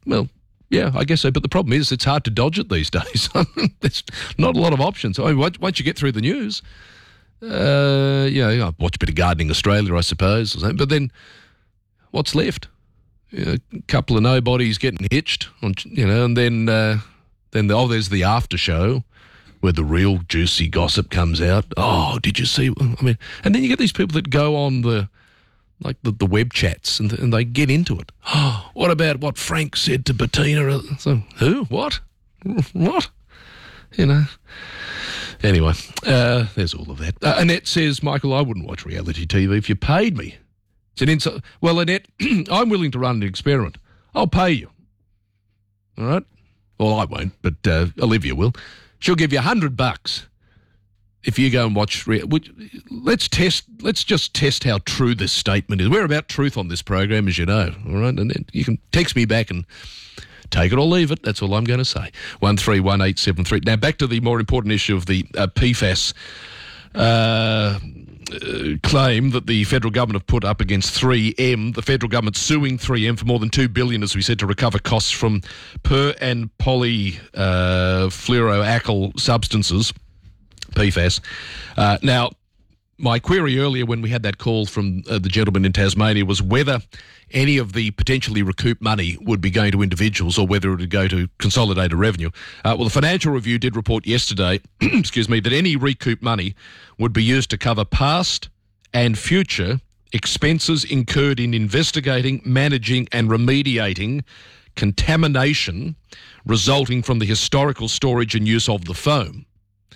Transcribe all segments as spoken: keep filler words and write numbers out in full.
well, yeah, I guess so. But the problem is it's hard to dodge it these days. There's not a lot of options. I mean, once, once you get through the news, uh, you know, I watch a bit of Gardening Australia, I suppose. Or something. But then what's left? You know, a couple of nobodies getting hitched, on, you know, and then, uh, then the, oh, there's the after show where the real juicy gossip comes out. Oh, did you see? I mean, and then you get these people that go on the, like the, the web chats and, and they get into it. Oh, what about what Frank said to Bettina? So, who? What? What? You know. Anyway, uh, there's all of that. Uh, Annette says, Michael, I wouldn't watch reality T V if you paid me. It's an insult. Well, Annette, I'm willing to run an experiment. I'll pay you. All right? Well, I won't, but uh, Olivia will. She'll give you a hundred bucks if you go and watch. Re- let's test. Let's just test how true this statement is. We're about truth on this program, as you know. All right, and then you can text me back and take it or leave it. That's all I'm going to say. One three one eight seven three. Now back to the more important issue of the uh, P FAS uh, uh, claim that the federal government have put up against three M. The federal government suing three M for more than two billion dollars, as we said, to recover costs from per and polyfluoroalkyl uh, substances. P FAS. Uh, now, my query earlier when we had that call from uh, the gentleman in Tasmania was whether any of the potentially recouped money would be going to individuals or whether it would go to consolidated revenue. Uh, well, the Financial Review did report yesterday, excuse me, that any recouped money would be used to cover past and future expenses incurred in investigating, managing and remediating contamination resulting from the historical storage and use of the foam.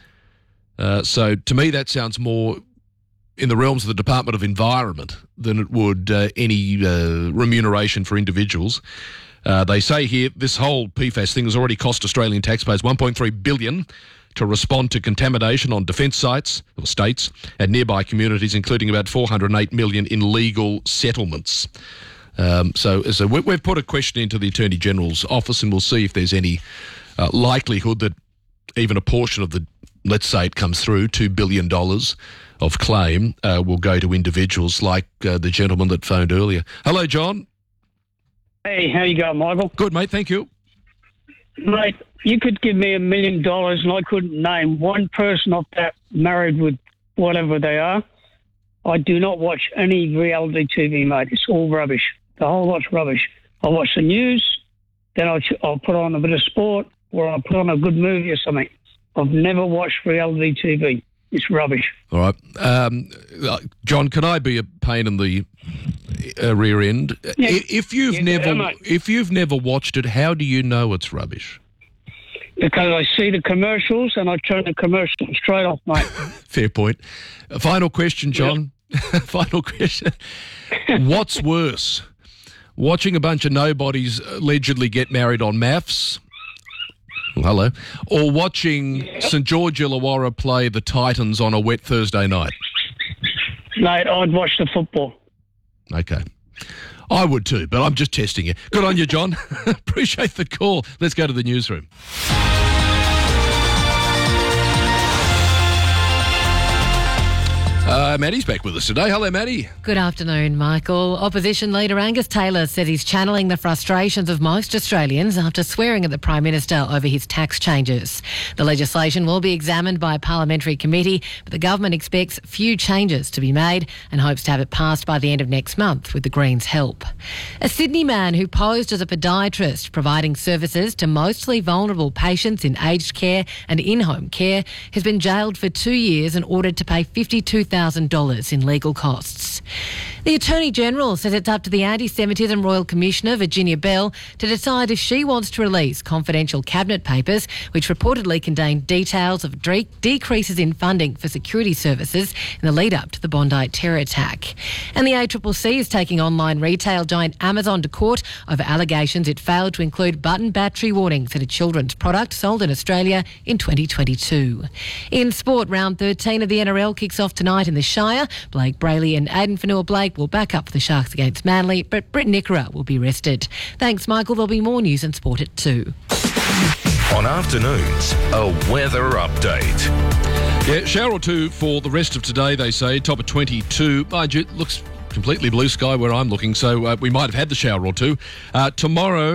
Uh, so to me that sounds more in the realms of the Department of Environment than it would uh, any uh, remuneration for individuals. Uh, they say here this whole P FAS thing has already cost Australian taxpayers one point three billion dollars to respond to contamination on defence sites or states and nearby communities, including about four hundred eight million dollars in legal settlements. Um, so so we, we've put a question into the Attorney General's office and we'll see if there's any uh, likelihood that even a portion of the, let's say it comes through, two billion dollars of claim uh, will go to individuals like uh, the gentleman that phoned earlier. Hello, John. Hey, how you going, Michael? Good, mate, thank you. Mate, you could give me a million dollars and I couldn't name one person off that married with whatever they are. I do not watch any reality T V, mate. It's all rubbish. The whole lot's rubbish. I watch the news, then I'll, I'll put on a bit of sport or I'll put on a good movie or something. I've never watched reality T V. It's rubbish. All right. Um, John, can I be a pain in the uh, rear end? Yeah. If you've Yeah, never yeah, if you've never watched it, how do you know it's rubbish? Because I see the commercials and I turn the commercials straight off, mate. Fair point. A final question, John. Yep. Final question. What's worse? Watching a bunch of nobodies allegedly get married on maths? Hello. Or watching yep. St George Illawarra play the Titans on a wet Thursday night? Mate, I'd watch the football. Okay. I would too, but I'm just testing you. Good on you, John. Appreciate the call. Let's go to the newsroom. Uh, Maddie's back with us today. Hello, Maddie. Good afternoon, Michael. Opposition leader Angus Taylor says he's channeling the frustrations of most Australians after swearing at the Prime Minister over his tax changes. The legislation will be examined by a parliamentary committee, but the government expects few changes to be made and hopes to have it passed by the end of next month with the Greens' help. A Sydney man who posed as a podiatrist providing services to mostly vulnerable patients in aged care and in-home care has been jailed for two years and ordered to pay fifty-two thousand dollars in legal costs. The Attorney General says it's up to the Anti-Semitism Royal Commissioner, Virginia Bell, to decide if she wants to release confidential cabinet papers which reportedly contain details of de- decreases in funding for security services in the lead-up to the Bondi terror attack. And the A C C C is taking online retail giant Amazon to court over allegations it failed to include button battery warnings in a children's product sold in Australia in twenty twenty-two. In sport, round thirteen of the N R L kicks off tonight in the Shire. Blake Brayley and Aiden Fanua-Blake will back up for the Sharks against Manly, but Britt Nickera will be rested. Thanks, Michael. There'll be more news and sport at two. On afternoons, a weather update. Yeah, shower or two for the rest of today, they say. Top of twenty-two. Mind you, it looks completely blue sky where I'm looking, so uh, we might have had the shower or two. Uh, tomorrow,